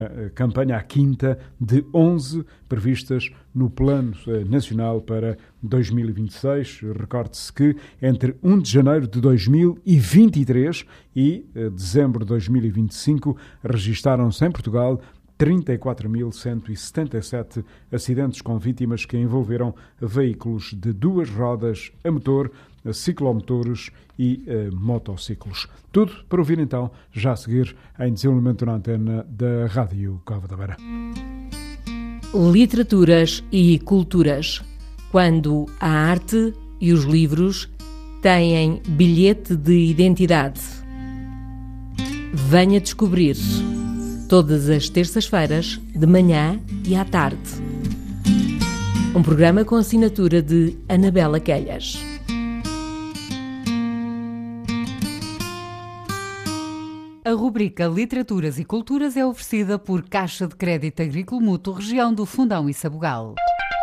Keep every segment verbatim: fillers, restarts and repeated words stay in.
A campanha à quinta de onze previstas no Plano Nacional para dois mil e vinte e seis. Recorde-se que entre primeiro de janeiro de dois mil e vinte e três e dezembro de dois mil e vinte e cinco registaram-se em Portugal trinta e quatro mil cento e setenta e sete acidentes com vítimas que envolveram veículos de duas rodas a motor, ciclomotores e uh, motociclos. Tudo para ouvir então, já a seguir, em desenvolvimento na antena da Rádio Cova da Beira. Literaturas e culturas. Quando a arte e os livros têm bilhete de identidade. Venha descobrir. Todas as terças-feiras, de manhã e à tarde. Um programa com assinatura de Anabela Quelhas. A rubrica Literaturas e Culturas é oferecida por Caixa de Crédito Agrícola Mútuo, região do Fundão e Sabugal.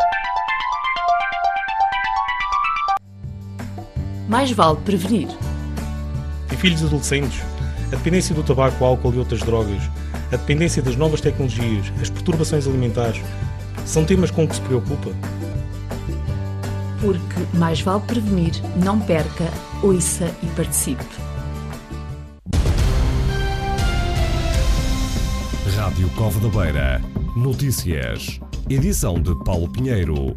Mais vale prevenir. Em filhos adolescentes, a dependência do tabaco, álcool e outras drogas, a dependência das novas tecnologias, as perturbações alimentares, são temas com que se preocupa? Porque mais vale prevenir, não perca, ouça e participe. Rádio Cova da Beira. Notícias. Edição de Paulo Pinheiro.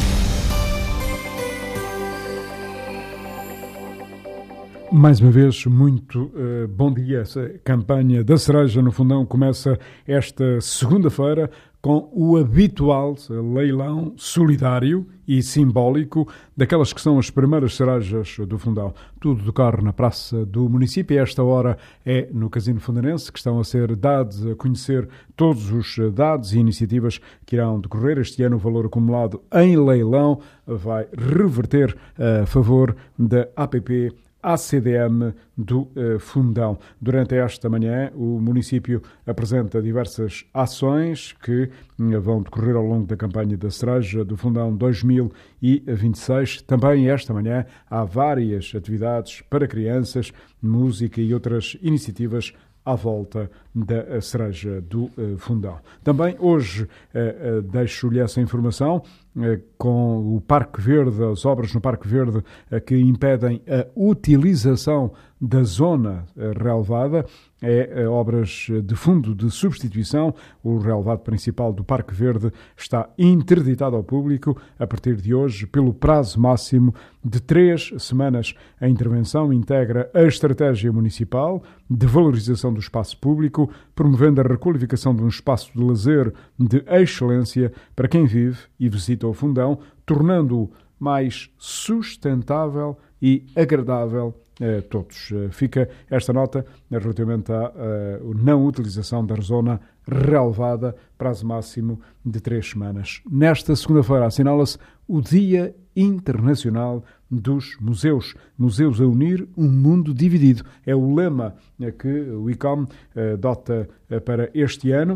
Mais uma vez, muito uh, bom dia. Essa campanha da cereja no Fundão começa esta segunda-feira com o habitual leilão solidário e simbólico daquelas que são as primeiras cerejas do Fundão. Tudo decorre na praça do município e a esta hora é no Casino Fundanense que estão a ser dados a conhecer todos os dados e iniciativas que irão decorrer. Este ano o valor acumulado em leilão vai reverter a favor da A P P A C D M do uh, Fundão. Durante esta manhã, o município apresenta diversas ações que uh, vão decorrer ao longo da campanha da cereja do Fundão dois mil e vinte e seis. Também esta manhã há várias atividades para crianças, música e outras iniciativas à volta da cereja do uh, Fundão. Também hoje uh, uh, deixo-lhe essa informação uh, com o Parque Verde, as obras no Parque Verde uh, que impedem a utilização da zona uh, relevada. É uh, obras de fundo de substituição. O relevado principal do Parque Verde está interditado ao público a partir de hoje pelo prazo máximo de três semanas. A intervenção integra a estratégia municipal de valorização do espaço público, promovendo a requalificação de um espaço de lazer de excelência para quem vive e visita o Fundão, tornando-o mais sustentável e agradável a todos. Fica esta nota relativamente à uh, não utilização da zona relevada, prazo máximo de três semanas. Nesta segunda-feira assinala-se o Dia Internacional dos Museus. Museus a unir, um mundo dividido. É o lema que o I C O M uh, adota uh, para este ano,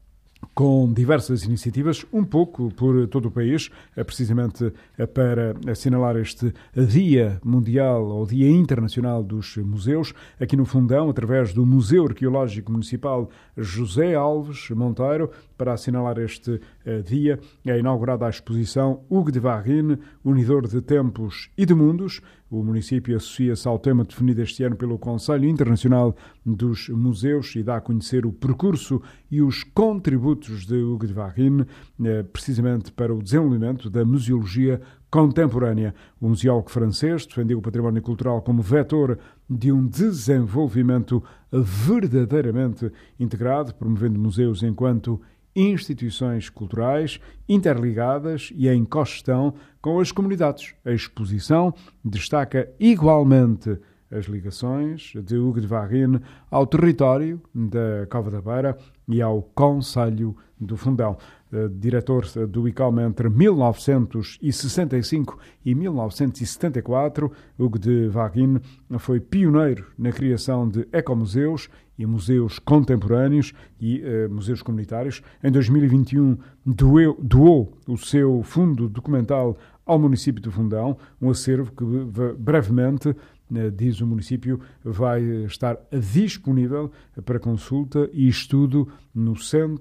com diversas iniciativas, um pouco por todo o país, precisamente para assinalar este Dia Mundial ou Dia Internacional dos Museus. Aqui no Fundão, através do Museu Arqueológico Municipal José Alves Monteiro, para assinalar este dia, é inaugurada a exposição Hugues de Varine, unidor de tempos e de mundos. O município associa-se ao tema definido este ano pelo Conselho Internacional dos Museus e dá a conhecer o percurso e os contributos de Hugues de Varine, precisamente para o desenvolvimento da museologia contemporânea. O museólogo francês defendeu o património cultural como vetor de um desenvolvimento verdadeiramente integrado, promovendo museus enquanto instituições culturais interligadas e em cogestão com as comunidades. A exposição destaca igualmente as ligações de Hugues de Varine ao território da Cova da Beira e ao Conselho do Fundão. Diretor do I C O M entre mil novecentos e sessenta e cinco e mil novecentos e setenta e quatro, Hugues de Varine foi pioneiro na criação de ecomuseus e museus contemporâneos e uh, museus comunitários. Em dois mil e vinte e um doeu, doou o seu fundo documental ao município do Fundão, um acervo que brevemente, uh, diz o município, vai estar disponível para consulta e estudo no Centro